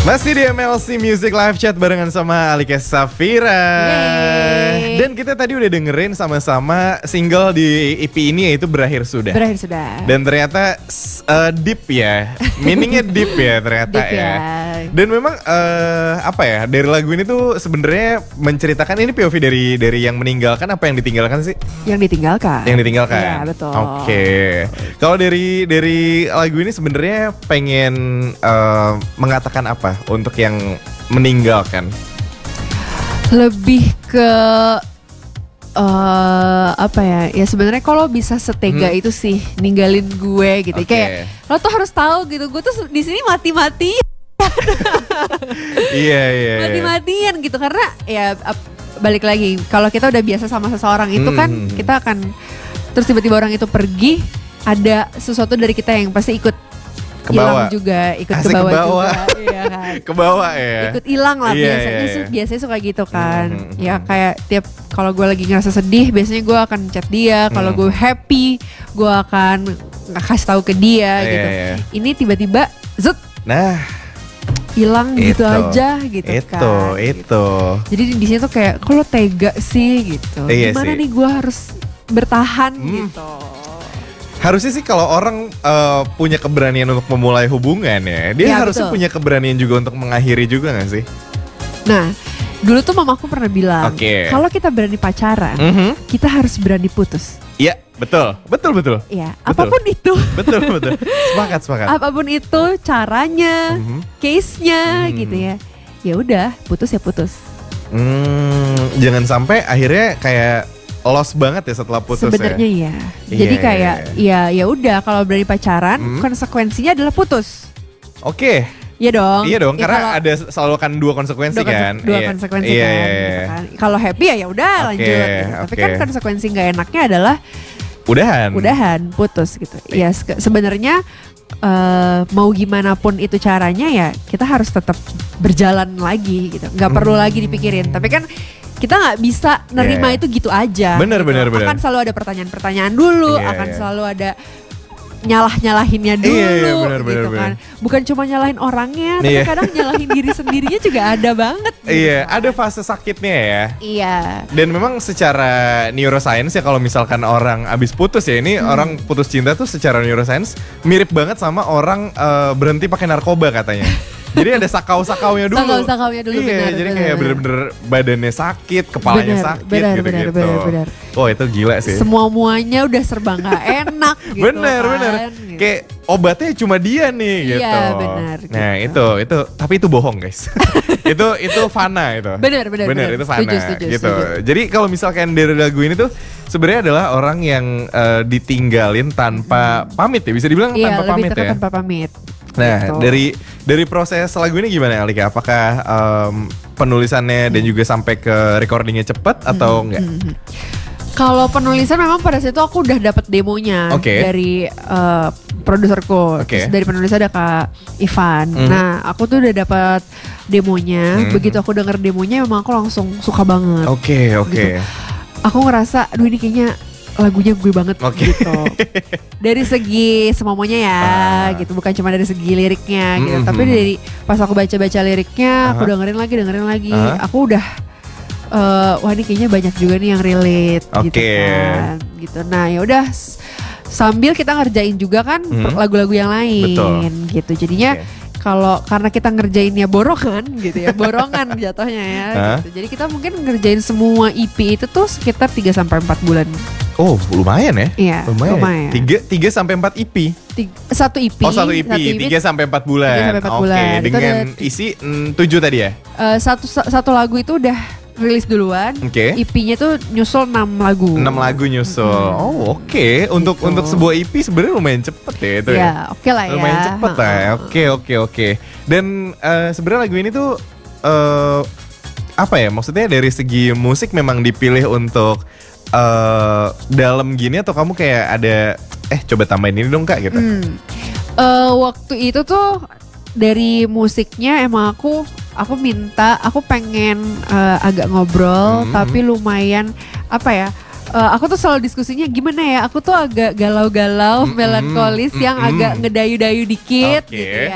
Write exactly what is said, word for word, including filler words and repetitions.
Masih di M L C Music Live Chat barengan sama Alika Safira. Yeay. Dan kita tadi udah dengerin sama-sama single di E P ini, yaitu Berakhir Sudah. Berakhir Sudah. Dan ternyata uh, deep ya, meaningnya deep ya ternyata Deep ya. ya. Dan memang uh, apa ya, dari lagu ini tuh sebenarnya menceritakan, ini P O V dari dari yang meninggalkan apa yang ditinggalkan sih? Yang ditinggalkan. Yang ditinggalkan. Iya, betul. Oke. Kalau dari dari lagu ini sebenarnya pengen uh, mengatakan apa untuk yang meninggalkan? Lebih ke uh, apa ya? Ya sebenarnya kalau bisa setega Hmm. itu sih ninggalin gue gitu. Oke. Kayak lo tuh harus tahu gitu. Gue tuh di sini mati-mati, Iya iya. iya. mati-matian gitu karena ya ap- balik lagi kalau kita udah biasa sama seseorang itu kan Hmm. kita akan terus tiba-tiba orang itu pergi, ada sesuatu dari kita yang pasti ikut Ke hilang bawah. juga, ikut Asik ke bawah ke bawah. juga, iya kan. Ke bawah ya. Ikut hilang lah Iya, biasanya iya, sih, iya. biasanya suka gitu kan. Hmm, hmm, Ya hmm. kayak tiap kalau gue lagi ngerasa sedih, biasanya gue akan chat dia. Kalau Hmm. gue happy, gue akan kasih tahu ke dia Iya, gitu. iya. Ini tiba-tiba zut Nah, hilang gitu itu. aja gitu itu kan. itu. Jadi di sini tuh kayak kalau tega sih gitu. Iya Gimana sih. nih gue harus bertahan Hmm. gitu. Harusnya sih kalau orang uh, punya keberanian untuk memulai hubungan ya, dia Ya, harusnya betul. punya keberanian juga untuk mengakhiri juga gak sih? Nah, dulu tuh mamaku pernah bilang, Oke. kalau kita berani pacaran, Mhm. kita harus berani putus. Iya, betul. Betul betul. Ya, Betul. apapun itu. Betul betul. Sepakat sepakat. Apapun itu caranya, Mhm. case-nya Hmm. gitu ya. Ya udah, putus ya putus. Hmm, jangan sampai akhirnya kayak lost banget ya setelah putus Sebenarnya ya. iya. Iya, Jadi iya, kayak ya ya udah kalau berani pacaran, Hmm. konsekuensinya adalah putus. Oke. Iya dong. Iya dong, Ya, karena kalau- ada selalu kan dua konsekuensi dua, konse- kan. dua Iya. konsekuensi Iya, kan, iya, gitu iya. kan. Kalau happy ya ya udah Oke, lanjut. gitu. Tapi oke. kan konsekuensi nggak enaknya adalah Udahan. udahan, putus gitu. Ya se- sebenarnya eh, mau gimana pun itu caranya ya kita harus tetap berjalan lagi gitu. Nggak perlu Hmm. lagi dipikirin. Tapi kan kita nggak bisa nerima Iya. itu gitu aja. Bener, gitu. bener, bener. Akan selalu ada pertanyaan-pertanyaan dulu, Iya, akan iya. selalu ada nyalah-nyalahinnya dulu Iya, iya, bener, gitu bener, kan. bener. Bukan cuma nyalahin orangnya, tapi Iya. kadang nyalahin diri sendirinya juga ada banget. gitu Iya, kan. ada fase sakitnya ya. Iya. Dan memang secara neuroscience ya, kalau misalkan orang abis putus ya, ini Hmm. orang putus cinta tuh secara neuroscience mirip banget sama orang eh, berhenti pakai narkoba katanya. Jadi ada sakau-sakaunya dulu. Sakau-sakaunya dulu, Iya, benar, jadi benar, kayak benar. bener-bener badannya sakit, kepalanya Benar, sakit benar, gitu-gitu. benar, benar, benar. Wah, itu gila sih. Semua muanya udah serba nggak enak gitu bener kan, bener gitu. kayak obatnya cuma dia nih Iya, gitu. benar, Nah gitu. itu itu tapi itu bohong guys. itu itu fana itu. Bener, bener, bener. itu fana Setuju, setuju, gitu. setuju. Jadi kalau misalkan dari lagu ini tuh sebenarnya adalah orang yang eh, ditinggalin tanpa pamit ya, bisa dibilang Iya, tanpa lebih pamit tepat ya. tanpa pamit. Nah, Gitu. dari dari proses lagu ini gimana Alika? Apakah em, penulisannya dan juga sampai ke recordingnya cepat atau enggak? Mhm. Kalau penulisan memang pada saat itu aku udah dapat demonya Oke. dari eh, produserku. Oke. Terus dari penulis ada Kak Ivan. Mhm. Nah, aku tuh udah dapat demonya. Mhm. Begitu aku denger demonya memang aku langsung suka banget. Oke, oke. Aku ngerasa, aduh ini kayaknya lagunya gue banget Oke. gitu. Dari segi semuanya ya, Ah. gitu. Bukan cuma dari segi liriknya gitu. Mhm. Tapi dari pas aku baca-baca liriknya, aku Aha. dengerin lagi, dengerin lagi. Aha. Aku udah, eh, wah ini kayaknya banyak juga nih yang relate gitu Oke. kan. Gitu. Nah ya udah s- sambil kita ngerjain juga kan Mhm. lagu-lagu yang lain Betul. gitu. Jadinya Oke. kalau karena kita ngerjainnya borongan gitu ya, borongan jatuhnya ya. Hah? Gitu. Jadi kita mungkin ngerjain semua E P itu tuh sekitar tiga sampai empat bulan. Oh, lumayan ya? Iya, Lumayan. lumayan. Tiga, tiga sampai empat E P. Tiga, satu E P. Oh, satu E P. Tiga sampai empat bulan. tiga sampai empat Oke, bulan. Itu dengan ada- isi mm, tujuh tadi ya? eh, satu satu lagu itu udah rilis duluan. Oke. E P-nya tuh nyusul enam lagu. Enam lagu nyusul. Mm-mm. Oh, oke. Untuk Gitu. untuk sebuah E P sebenarnya lumayan cepet ya itu ya. Ya, oke lah ya. Lumayan cepet lah. ya. Ha-ha. Oke, oke, oke. Dan eh, sebenarnya lagu ini tuh eh apa ya? Maksudnya dari segi musik memang dipilih untuk eh dalam gini, atau kamu kayak ada eh coba tambahin ini dong Kak gitu. Hmm. Eh, waktu itu tuh dari musiknya emang aku aku minta aku pengen eh, agak ngobrol Hmm. tapi lumayan apa ya, eh, aku tuh selalu diskusinya gimana ya, aku tuh agak galau-galau Mm-mm, melankolis yang mm-mm. agak ngedayu-dayu dikit Oke. gitu ya.